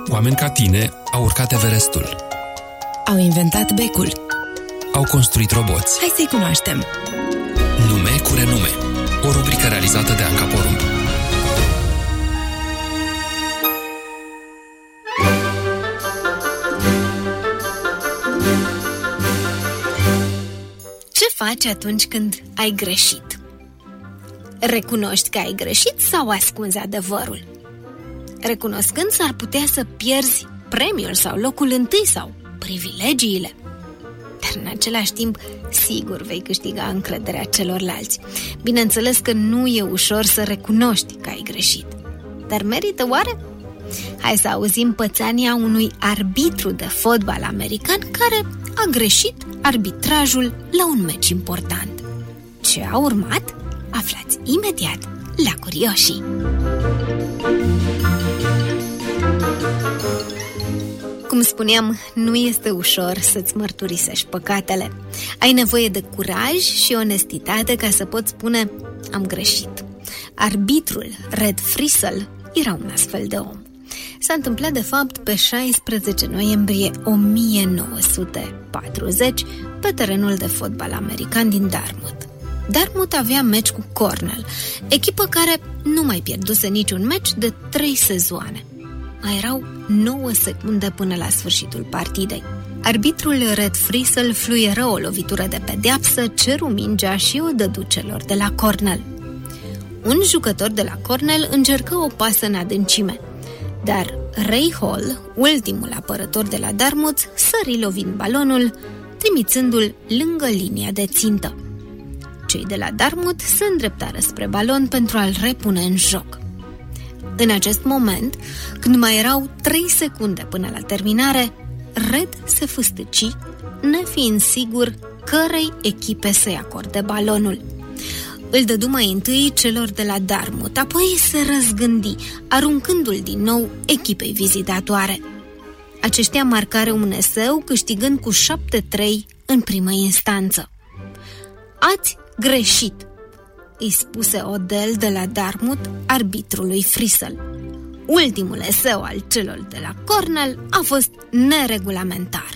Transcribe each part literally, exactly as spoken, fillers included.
Oameni ca tine au urcat Everestul. Au inventat becul. Au construit roboți. Hai să-i cunoaștem. Nume cu renume. O rubrică realizată de Anca Porumb. Ce faci atunci când ai greșit? Recunoști că ai greșit sau ascunzi adevărul? Recunoscând, s-ar putea să pierzi premiul sau locul întâi sau privilegiile. Dar în același timp, sigur vei câștiga încrederea celorlalți. Bineînțeles că nu e ușor să recunoști că ai greșit. Dar merită oare? Hai să auzim pățania unui arbitru de fotbal american care a greșit arbitrajul la un meci important. Ce a urmat? Aflați imediat la Curioșii. Cum spuneam, nu este ușor să-ți mărturisești păcatele. Ai nevoie de curaj și onestitate ca să poți spune: am greșit. Arbitrul Red Frisell era un astfel de om. S-a întâmplat de fapt pe șaisprezece noiembrie o mie nouă sute patruzeci pe terenul de fotbal american din Dartmouth. Dartmouth avea meci cu Cornell, echipă care nu mai pierduse niciun meci de trei sezoane. Mai erau nouă secunde până la sfârșitul partidei. Arbitrul Red Frisell fluieră o lovitură de pedeapsă, ceru mingea și o dădu celor de la Cornell. Un jucător de la Cornell încercă o pasă în adâncime, dar Ray Hall, ultimul apărător de la Dartmouth, sări lovind balonul, trimițându-l lângă linia de țintă. Cei de la Dartmouth se îndreptară spre balon pentru a-l repune în joc. În acest moment, când mai erau trei secunde până la terminare, Red se fâstăci, nefiind sigur cărei echipe să-i acorde balonul. Îl dădu mai întâi celor de la Dartmouth, apoi se răzgândi, aruncându-l din nou echipei vizitatoare. Aceștia marcară un eseu, câștigând cu șapte trei în primă instanță. Ați greșit, îi spuse Odell de la Dartmouth arbitrului Frisell. Ultimul eseu al celor de la Cornell a fost neregulamentar.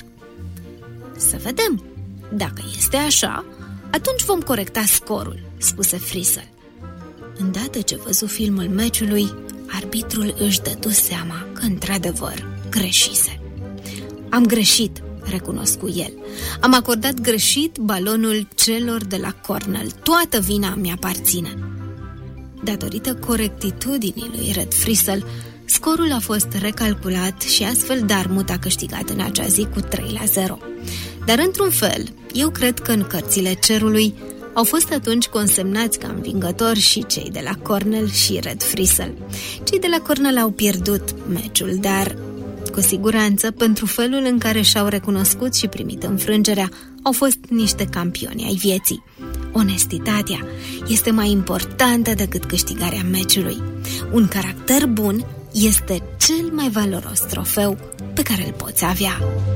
Să vedem. Dacă este așa, atunci vom corecta scorul, spuse Frisell. Îndată ce văzu filmul meciului, arbitrul își dădu seama că într-adevăr greșise. Am greșit, recunoscu el. Am acordat greșit balonul celor de la Cornell. Toată vina mi aparține. Datorită corectitudinii lui Red Frisell, scorul a fost recalculat și astfel Dartmouth a câștigat în acea zi cu trei la zero. Dar într-un fel, eu cred că în cărțile cerului au fost atunci consemnați ca învingători și cei de la Cornell și Red Frisell. Cei de la Cornell au pierdut meciul, dar cu siguranță, pentru felul în care și-au recunoscut și primit înfrângerea, au fost niște campioni ai vieții. Onestitatea este mai importantă decât câștigarea meciului. Un caracter bun este cel mai valoros trofeu pe care îl poți avea.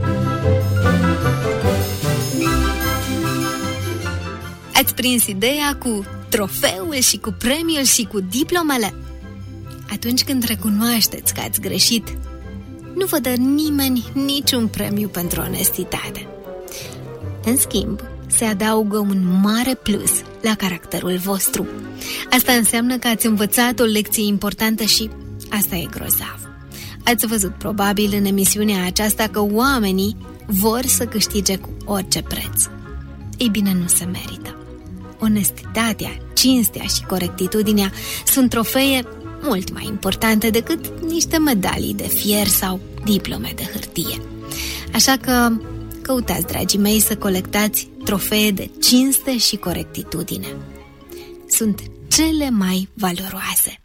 Ați prins ideea cu trofeul și cu premiul și cu diplomele? Atunci când recunoașteți că ați greșit, nu vă dă nimeni niciun premiu pentru onestitate. În schimb, se adaugă un mare plus la caracterul vostru. Asta înseamnă că ați învățat o lecție importantă și asta e grozav. Ați văzut probabil în emisiunea aceasta că oamenii vor să câștige cu orice preț. Ei bine, nu se merită. Onestitatea, cinstea și corectitudinea sunt trofee mult mai importante decât niște medalii de fier sau diplome de hârtie. Așa că căutați, dragii mei, să colectați trofee de cinste și corectitudine. Sunt cele mai valoroase.